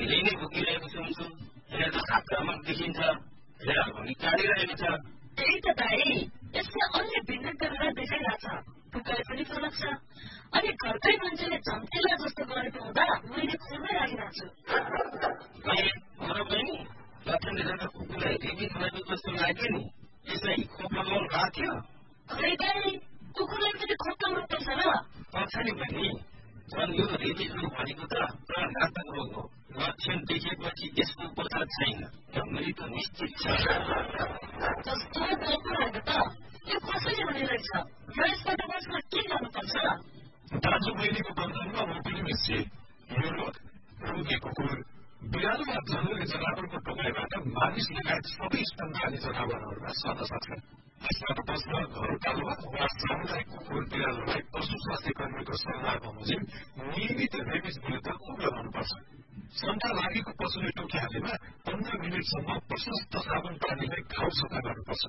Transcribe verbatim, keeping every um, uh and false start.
धेरै नै भोगिरहेको सुन्छु। हेर्दा आक्रामक देखिन्छ, हेरा पनि काटिरहेको छ। त्यही त दाई, यसमा अन्य भिन्नताहरू देखाइरहेछ। टुकाइ पनि फरक छ। अनि घरकै मान्छेले झम्टेला जस्तो गरेको हुँदा मैले खोर्मै राखिरहेको छु। बहिनी, लक्षणले गर्दा कुकुरलाई रेबिज भएको जस्तो लाग्यो नि। यसलाई खोप लगाउनु भएको थियो? खै दाई, कुकुरलाई पनि खोप लगाउनु पर्छ र? पर्छ नि बहिनी। झन् यो रेबिज रोग भनेको त पुरा घातक रोग हो। लक्षण देखेपछि यसको उपचार छैन, मृत्यु त निश्चित छ। कस्तो गल्पो लाग्यो त? यो कसरी हुने रहेछ? र यसबाट बस्न के गर्नुपर्छ? दाजु बहिनीको बन्धनमा म पनि मिल्छु। यो रोग रोगे कुकुर, बिरालो वा जङ्गली जनावरको टोकाइबाट मानिस लगायत सबै स्तनधारी जनावरहरूमा सर्न सक्छ। यसबाट बस्न घरपालुवा वा सामुदायिक कुकुर बिरालोलाई पशु स्वास्थ्य कर्मीको सल्लाह बमोजिम नियमित रेबिज विरुद्ध खोप लगाउनुपर्छ। शङ्का लागेको पशुले टोकिहालेमा पन्ध्र मिनटसम्म प्रशस्त साबुन पानीले घाउ सफा गर्नुपर्छ।